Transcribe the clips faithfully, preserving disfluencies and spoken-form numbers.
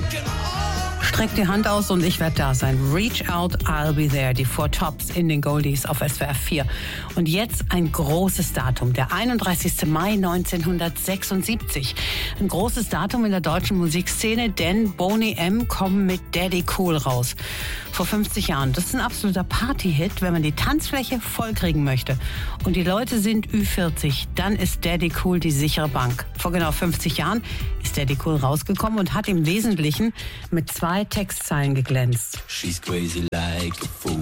Streck die Hand aus und ich werde da sein. Reach out, I'll be there. Die Four Tops in den Goldies auf S W R vier. Und jetzt ein großes Datum, der einunddreißigster Mai neunzehnhundertsechsundsiebzig. Ein großes Datum in der deutschen Musikszene, denn Boney M. kommen mit Daddy Cool raus. Vor fünfzig Jahren. Das ist ein absoluter Party-Hit, wenn man die Tanzfläche vollkriegen möchte. Und die Leute sind Ü vierzig. Dann ist Daddy Cool die sichere Bank. Vor genau fünfzig Jahren ist Daddy Cool rausgekommen und hat im Wesentlichen mit zwei Textzeilen geglänzt. She's crazy like a fool.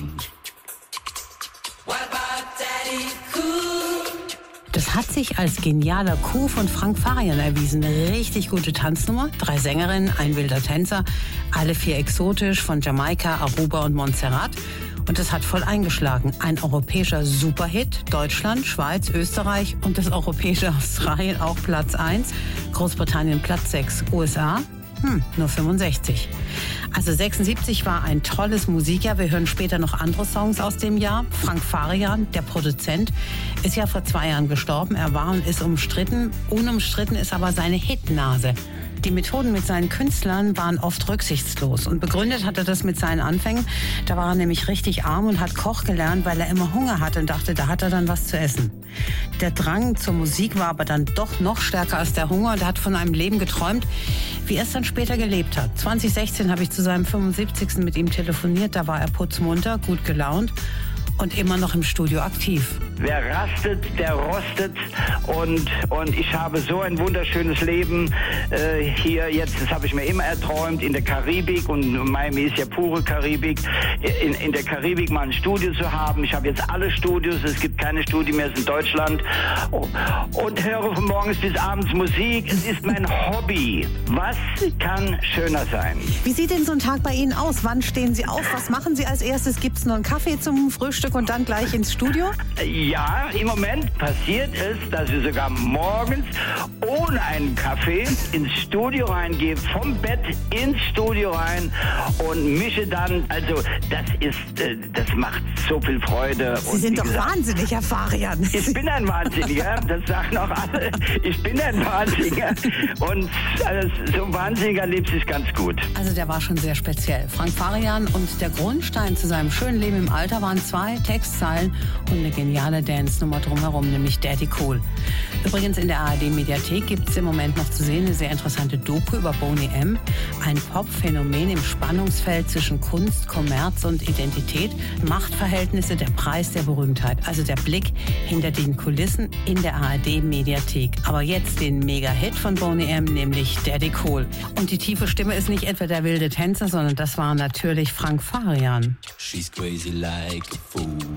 What about Daddy Cool? Das hat sich als genialer Coup von Frank Farian erwiesen. Eine richtig gute Tanznummer. Drei Sängerinnen, ein wilder Tänzer, alle vier exotisch von Jamaika, Aruba und Montserrat. Und das hat voll eingeschlagen. Ein europäischer Superhit. Deutschland, Schweiz, Österreich und das europäische Australien auch Platz eins. Großbritannien Platz sechs. U S A? Hm, nur fünfundsechzig. Also sechsundsiebzig war ein tolles Musikjahr. Wir hören später noch andere Songs aus dem Jahr. Frank Farian, der Produzent, ist ja vor zwei Jahren gestorben. Er war und ist umstritten. Unumstritten ist aber seine Hitnase. Die Methoden mit seinen Künstlern waren oft rücksichtslos. Und begründet hat er das mit seinen Anfängen. Da war er nämlich richtig arm und hat Koch gelernt, weil er immer Hunger hatte und dachte, da hat er dann was zu essen. Der Drang zur Musik war aber dann doch noch stärker als der Hunger. Und er hat von einem Leben geträumt, wie er es dann später gelebt hat. zwanzig sechzehn habe ich zu seinem fünfundsiebzigsten mit ihm telefoniert. Da war er putzmunter, gut gelaunt und immer noch im Studio aktiv. Wer rastet, der rostet und, und ich habe so ein wunderschönes Leben äh, hier jetzt, das habe ich mir immer erträumt, in der Karibik, und Miami ist ja pure Karibik, in, in der Karibik mal ein Studio zu haben. Ich habe jetzt alle Studios, es gibt keine Studio mehr in Deutschland, und höre von morgens bis abends Musik. Es ist mein Hobby. Was kann schöner sein? Wie sieht denn so ein Tag bei Ihnen aus? Wann stehen Sie auf? Was machen Sie als erstes? Gibt es noch einen Kaffee zum Frühstück und dann gleich ins Studio? Ja, im Moment passiert es, dass ich sogar morgens ohne einen Kaffee ins Studio reingehe, vom Bett ins Studio rein und mische dann. Also das ist, das macht so viel Freude. Sie sind doch gesagt, wahnsinnig, Herr Farian. Ich bin ein Wahnsinniger, das sagen auch alle. Ich bin ein Wahnsinniger und also, so ein Wahnsinniger lebt sich ganz gut. Also der war schon sehr speziell. Frank Farian, und der Grundstein zu seinem schönen Leben im Alter waren zwei Textzeilen und eine geniale Dance-Nummer drumherum, nämlich Daddy Cool. Übrigens in der A R D-Mediathek gibt es im Moment noch zu sehen eine sehr interessante Doku über Boney M., ein Pop-Phänomen im Spannungsfeld zwischen Kunst, Kommerz und Identität, Machtverhältnisse, der Preis der Berühmtheit, also der Blick hinter den Kulissen in der A R D-Mediathek. Aber jetzt den Mega-Hit von Boney M., nämlich Daddy Cool. Und die tiefe Stimme ist nicht etwa der wilde Tänzer, sondern das war natürlich Frank Farian. She's crazy like a fool.